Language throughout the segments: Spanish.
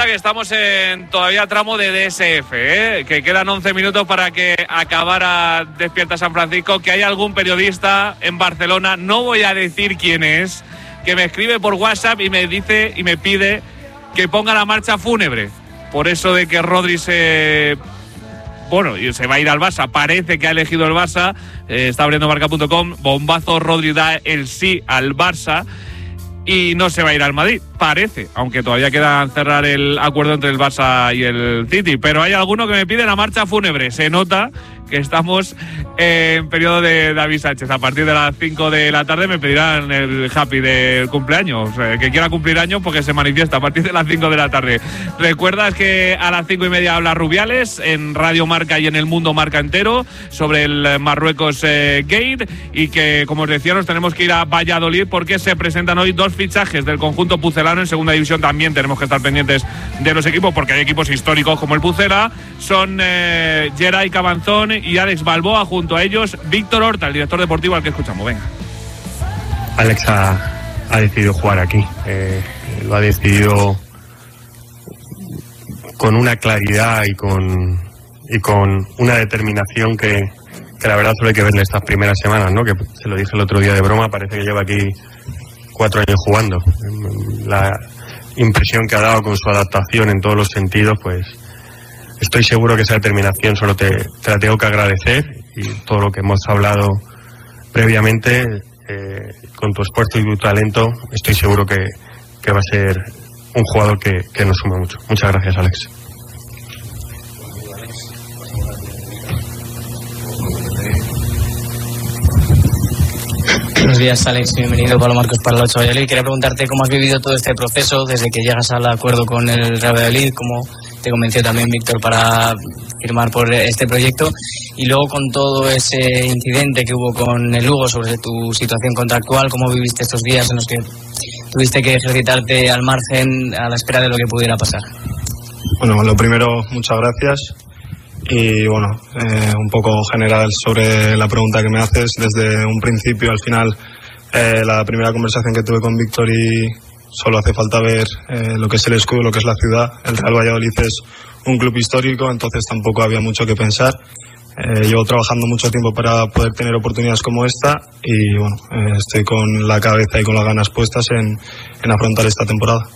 que estamos en todavía tramo de DSF, que quedan 11 minutos para que acabara Despierta San Francisco, que hay algún periodista en Barcelona, no voy a decir quién es, que me escribe por WhatsApp y me dice y me pide que ponga la marcha fúnebre. Por eso de que Rodri se va a ir al Barça, parece que ha elegido el Barça, está abriendo marca.com, bombazo, Rodri da el sí al Barça y no se va a ir al Madrid, parece, aunque todavía queda cerrar el acuerdo entre el Barça y el City, pero hay alguno que me pide la marcha fúnebre. Se nota que estamos en periodo de David Sánchez. A partir de las 5 de la tarde me pedirán el happy del cumpleaños. Que quiera cumplir años porque se manifiesta a partir de las 5 de la tarde. Recuerdas que a las 5:30 habla Rubiales en Radio Marca y en El Mundo Marca entero sobre el Marruecos Gate, y que, como os decía, nos tenemos que ir a Valladolid porque se presentan hoy 2 fichajes del conjunto pucelano. En segunda división también tenemos que estar pendientes de los equipos porque hay equipos históricos como el Pucela. Son Geray Cabanzón y Alex Balboa, junto a ellos Víctor Horta, el director deportivo al que escuchamos. Venga. Alex ha decidido jugar aquí, lo ha decidido con una claridad y con una determinación que la verdad solo hay que verle estas primeras semanas, ¿no? Que se lo dije el otro día de broma, parece que lleva aquí 4 años jugando. La impresión que ha dado con su adaptación en todos los sentidos, pues estoy seguro que esa determinación solo te la tengo que agradecer, y todo lo que hemos hablado previamente, con tu esfuerzo y tu talento, estoy seguro que va a ser un jugador que nos suma mucho. Muchas gracias, Alex. Buenos días, Alex, bienvenido. Pablo Marcos para el 8 Valladolid. Quería preguntarte cómo has vivido todo este proceso desde que llegas al acuerdo con el Real Valladolid, cómo te convenció también Víctor para firmar por este proyecto, y luego con todo ese incidente que hubo con el Lugo sobre tu situación contractual, cómo viviste estos días en los que tuviste que ejercitarte al margen a la espera de lo que pudiera pasar. Bueno, lo primero, muchas gracias. Y bueno, un poco general sobre la pregunta que me haces. Desde un principio al final, la primera conversación que tuve con Víctor, y solo hace falta ver lo que es el escudo, lo que es la ciudad. El Real Valladolid es un club histórico, entonces tampoco había mucho que pensar. Llevo trabajando mucho tiempo para poder tener oportunidades como esta, y bueno, estoy con la cabeza y con las ganas puestas en afrontar esta temporada.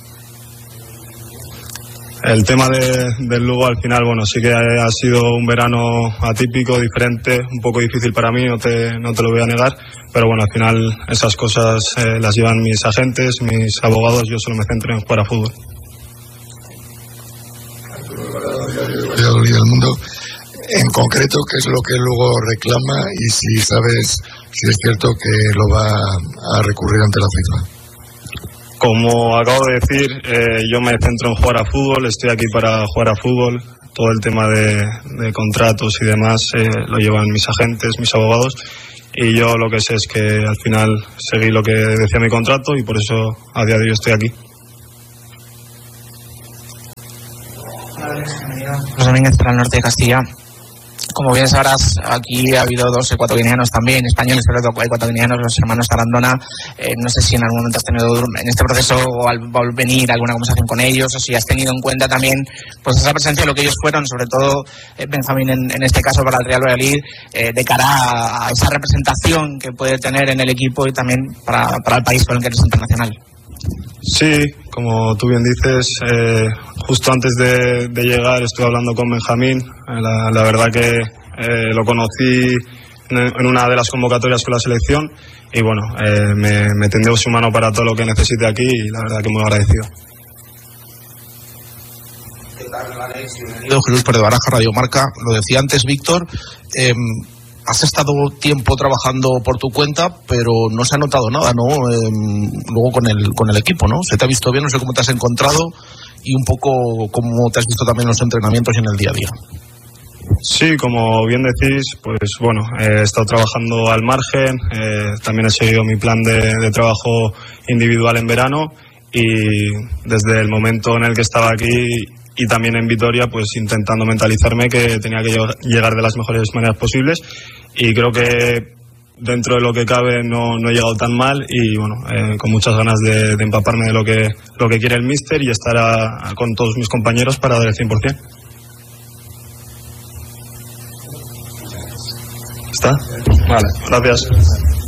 El tema del Lugo, al final, bueno, sí que ha sido un verano atípico, diferente, un poco difícil para mí, no te lo voy a negar, pero bueno, al final esas cosas las llevan mis agentes, mis abogados, yo solo me centro en jugar a fútbol. Valladolid del Mundo, en concreto, ¿qué es lo que Lugo reclama y si sabes si es cierto que lo va a recurrir ante la FIFA? Como acabo de decir, yo me centro en jugar a fútbol, estoy aquí para jugar a fútbol. Todo el tema de contratos y demás lo llevan mis agentes, mis abogados, y yo lo que sé es que al final seguí lo que decía mi contrato, y por eso a día de hoy estoy aquí. Los Domínguez para el norte de Castilla. Como bien sabrás, aquí ha habido 2 ecuatoguineanos también, españoles, pero hay ecuatoguineanos, los hermanos Arandona. No sé si en algún momento has tenido en este proceso, o al venir, alguna conversación con ellos, o si has tenido en cuenta también pues esa presencia de lo que ellos fueron, sobre todo Benjamín en este caso para el Real Valladolid, de cara a esa representación que puede tener en el equipo y también para el país con el que eres internacional. Sí, como tú bien dices, justo antes de llegar estuve hablando con Benjamín. La verdad que lo conocí en una de las convocatorias con la selección, y bueno, me tendió su mano para todo lo que necesite aquí, y la verdad que muy agradecido. ¿Qué tal, Alex? Bienvenido, Jesús Pérez de Baraja, Radio Marca. Lo decía antes Víctor, has estado tiempo trabajando por tu cuenta, pero no se ha notado nada, ¿no? Luego con el equipo, ¿no? Se te ha visto bien, no sé cómo te has encontrado y un poco cómo te has visto también en los entrenamientos y en el día a día. Sí, como bien decís, pues bueno, he estado trabajando al margen, también he seguido mi plan de trabajo individual en verano, y desde el momento en el que estaba aquí y también en Vitoria, pues intentando mentalizarme que tenía que llegar de las mejores maneras posibles, y creo que dentro de lo que cabe no he llegado tan mal y bueno, con muchas ganas de empaparme de lo que quiere el míster y estar con todos mis compañeros para dar el 100%. ¿Está? Vale, gracias.